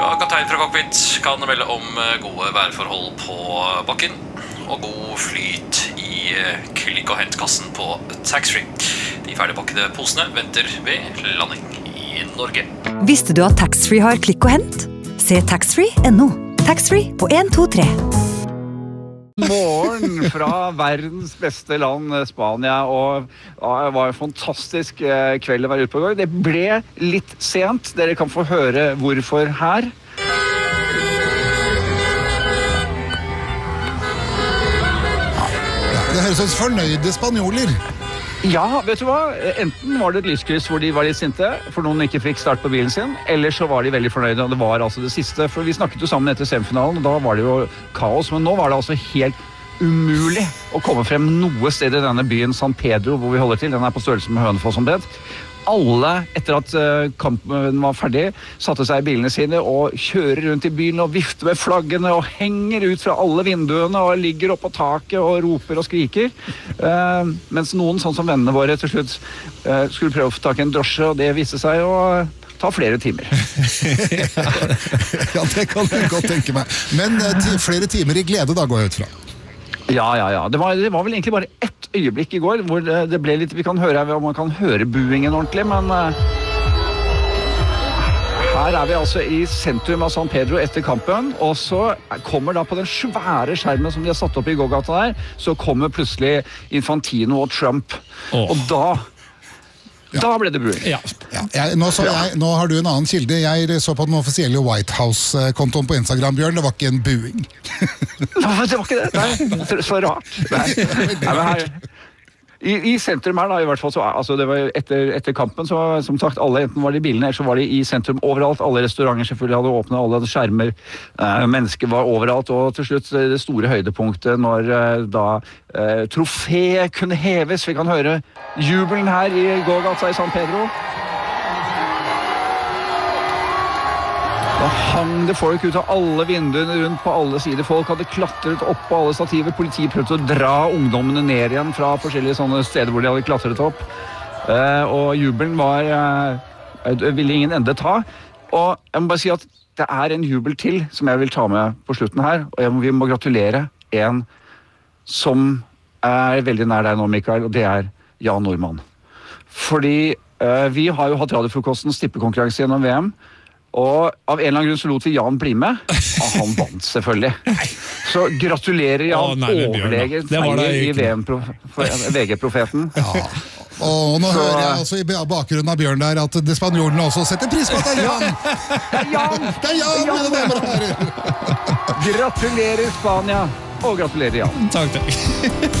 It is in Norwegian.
Ja, kaptein fra cockpit kan melde om gode værforhold på bakken og god flyt i klikk- og hentkassen på taxfree. De ferdigpakkede posene venter ved landing i Norge. Visste du at taxfree har klikk og hent? Se taxfree.no. Taxfree på 1, 2, 3. Morgen fra verdens beste land, Spania, og det var en fantastisk kveld å være ute på i går. Det ble litt sent, dere kan få høre hvorfor her. Det høres ut som fornøyde spanjoler. Ja, vet du hva? Enten var det et lyskryss hvor de var litt sinte, for noen ikke fikk start på bilen sin, eller så var de veldig fornøyde, og det var altså det siste. For vi snakket jo sammen etter semifinalen, og da var det jo kaos, men nå var det altså helt umulig å komme frem noe sted i denne byen San Pedro, hvor vi holder til. Den er på størrelse med Hønefoss omtrent. Alle, etter at kampen var ferdig, satte seg i bilene sine og kjører rundt i byen og vifter med flaggene og henger ut fra alle vinduene og ligger opp på taket og roper og skriker. Mens noen, sånn som vennene våre, til slutt skulle prøve å få tak i en drosje, og det viste seg å ta flere timer. Ja, det kan jeg godt tenke meg. Men flere timer i glede da, går jeg ut fra. Ja. Det var vel egentlig bare ett øyeblikk i går hvor det ble litt, vi kan høre om man kan høre buingen ordentlig, men her er vi altså i sentrum av San Pedro etter kampen, og så kommer da på den svære skjermen som de har satt opp i gågata der, så kommer plutselig Infantino og Trump, og da ble det buing. Ja. Nå har du en annen kilde. Jeg så på den offisielle White House-kontoen på Instagram, Bjørn. Det var ikke en buing. Det var ikke det. Nei, så rart. Nei, I sentrum her da, i hvert fall, altså det var etter kampen, så som sagt, alle enten var de i bilene, eller så var de i sentrum overalt. Alle restauranter selvfølgelig hadde åpnet, alle hadde skjermer, mennesker var overalt, og til slutt det store høydepunktet når da trofé kunne heves. Vi kan høre jubelen her i gågata i San Pedro. Da hang det folk ut av alle vinduene rundt på alle sider. Folk hadde klatret opp på alle stativer. Politiet prøvde å dra ungdommene ned igjen fra forskjellige sånne steder hvor de hadde klatret opp. Og jubelen ville ingen ende ta. Og jeg må bare si at det er en jubel til som jeg vil ta med på slutten her. Og vi må gratulere en som er veldig nær deg nå, Mikael, og det er Jan Normann. Fordi vi har jo hatt radiofrokostens tippekonkurranse gjennom VM, og av en eller annen grunn så lot vi Jan bli med, og han vant selvfølgelig. Så gratulerer Jan, overlegen seier i VG-profeten. Ja. Og nå hører jeg altså i bakgrunnen av Bjørn der at de spanjolene også setter pris på at det er Jan! Det er Jan, mine damer og herrer! Gratulerer Spania, og gratulerer Jan. Takk.